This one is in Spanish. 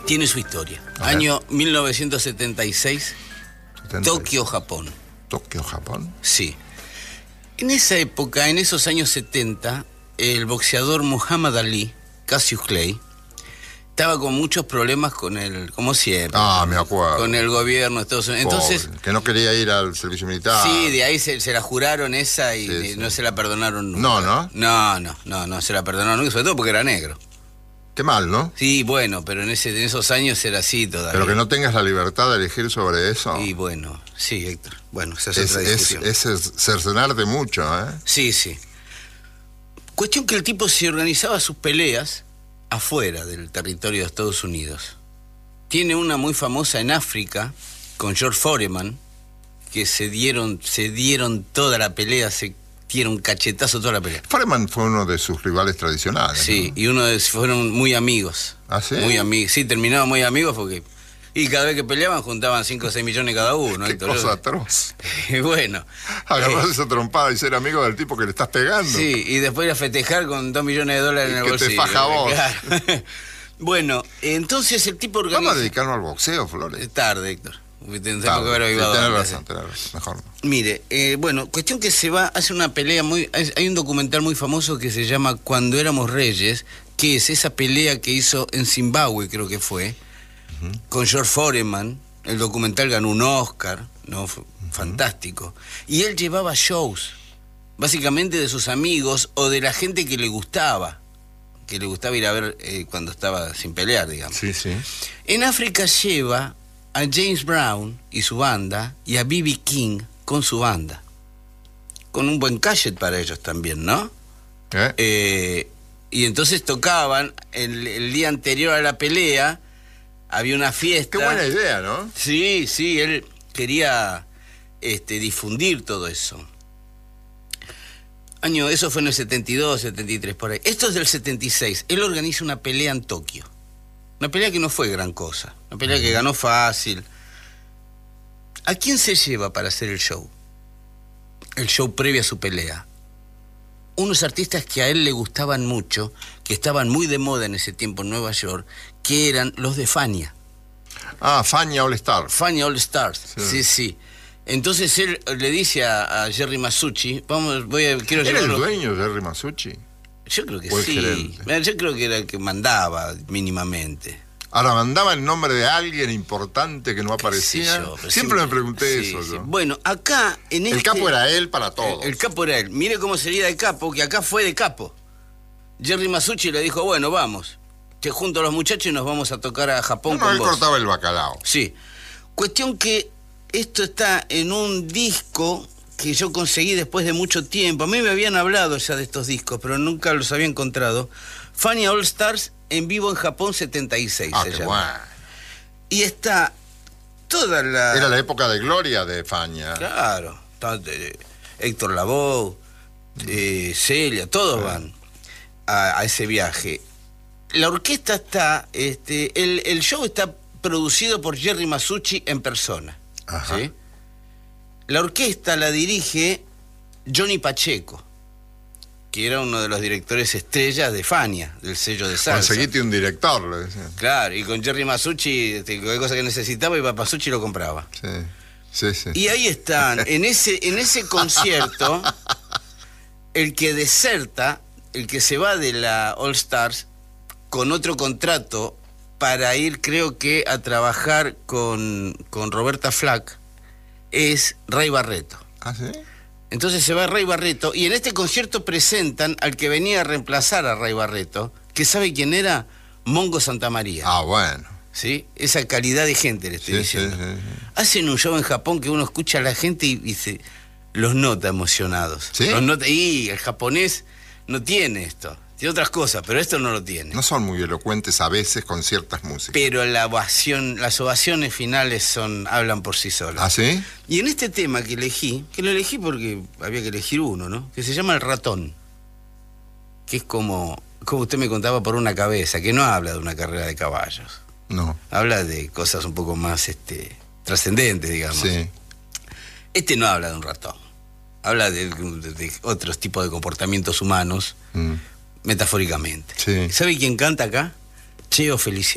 tiene su historia. Año 1976, 76. Tokio, Japón. ¿Tokio, Japón? Sí. En esa época, en esos años 70, el boxeador Muhammad Ali, Cassius Clay, estaba con muchos problemas con el, como siempre. Me acuerdo. Con el gobierno de Estados Unidos. Entonces, pobre, que no quería ir al servicio militar. sí, de ahí se la juraron esa y Sí, sí. no se la perdonaron nunca. No se la perdonaron nunca, sobre todo porque era negro. Qué mal, ¿no? Sí, bueno, pero en esos años era así todavía. Pero que no tengas la libertad de elegir sobre eso. Y bueno, sí, Héctor. Bueno, esa es otra discusión. Es cercenarte mucho, ¿eh? Sí, sí. Cuestión que el tipo se organizaba sus peleas afuera del territorio de Estados Unidos. Tiene una muy famosa en África con George Foreman, que se dieron toda la pelea, se dieron cachetazo toda la pelea. Foreman fue uno de sus rivales tradicionales. Sí, ¿no? y fueron muy amigos. ¿Ah, sí? Muy amigos. Sí, terminaban muy amigos porque... Y cada vez que peleaban juntaban 5 o 6 millones cada uno. Qué Héctor. cosa atroz. Y bueno. Agarrarse esa trompada y ser amigo del tipo que le estás pegando. Sí, y después ir a festejar con $2 millones en el que bolsillo. te faja vos. Claro. Bueno, entonces el tipo organiza... Vamos a dedicarnos al boxeo, Flores. Es tarde, Héctor. Tenés que Tarde. haber avivado Tenés antes. razón, mejor no. Mire, bueno, cuestión que se va, hace una pelea muy... Hay un documental muy famoso que se llama Cuando éramos reyes, que es esa pelea que hizo en Zimbabue, creo que fue, con George Foreman. El documental ganó un Oscar, ¿no? Fue fantástico. Y él llevaba shows, básicamente de sus amigos o de la gente que le gustaba ir a ver cuando estaba sin pelear, digamos. Sí, sí. En África lleva a James Brown y su banda y a B.B. King con su banda. Con un buen cachet para ellos también, ¿no? Y entonces tocaban el día anterior a la pelea, había una fiesta. Qué buena idea, ¿no? Sí, sí, él quería difundir todo eso. Eso fue en el 72, 73, por ahí. Esto es del 76. Él organiza una pelea en Tokio. Una pelea que no fue gran cosa. Una pelea que ganó fácil. ¿A quién se lleva para hacer el show? El show previo a su pelea. Unos artistas que a él le gustaban mucho, que estaban muy de moda en ese tiempo en Nueva York, que eran los de Fania. Fania All Stars. Fania All Stars, sí, sí. Entonces él le dice a Jerry Masucci, quiero ¿Era el llevarlo. dueño de Jerry Masucci? Yo creo que ¿O el sí. gerente? Yo creo que era el que mandaba mínimamente. Ahora, mandaba el nombre de alguien importante que no aparecía. Siempre me pregunté eso. Sí. Yo. Bueno, acá en El capo era él para todos. El capo era él. Mire cómo sería de capo, que acá fue de capo. Jerry Masucci le dijo, bueno, vamos. Te junto a los muchachos y nos vamos a tocar a Japón con él vos. cortaba el bacalao. Sí. Cuestión que esto está en un disco que yo conseguí después de mucho tiempo. A mí me habían hablado ya de estos discos, pero nunca los había encontrado. Fania All Stars en vivo en Japón 76 se llama. Bueno. Y está toda la... Era la época de gloria de Fania. Claro. Héctor Lavoe, Celia, todos van a ese viaje. La orquesta está... el show está producido por Jerry Masucci en persona. Ajá. ¿Sí? La orquesta la dirige Johnny Pacheco, que era uno de los directores estrellas de Fania, del sello de salsa. Conseguiste un director, le decían. Claro, y con Jerry Masucci, cualquier cosa que necesitaba, iba Masucci lo compraba. Sí, sí. Y ahí están, en ese concierto, el que deserta, el que se va de la All Stars con otro contrato para ir, creo que, a trabajar con Roberta Flack, es Ray Barretto. ¿Ah, sí? Entonces se va Ray Barretto y en este concierto presentan al que venía a reemplazar a Ray Barretto, que ¿sabe quién era? Mongo Santamaría. Bueno. ¿Sí? Esa calidad de gente le estoy diciendo. Sí. Hacen un show en Japón que uno escucha a la gente y se los nota emocionados. ¿Sí? Los nota, y el japonés no tiene esto. Tiene otras cosas, pero esto no lo tiene. No son muy elocuentes a veces con ciertas músicas. Pero las ovaciones finales hablan por sí solas. ¿Ah, sí? Y en este tema que lo elegí porque había que elegir uno, ¿no? Que se llama El Ratón. Que es como usted me contaba, por una cabeza, que no habla de una carrera de caballos. No. Habla de cosas un poco más trascendentes, digamos. Sí. Este no habla de un ratón. Habla de otros tipos de comportamientos humanos, metafóricamente. Sí. ¿Sabe quién canta acá? Cheo Feliciano.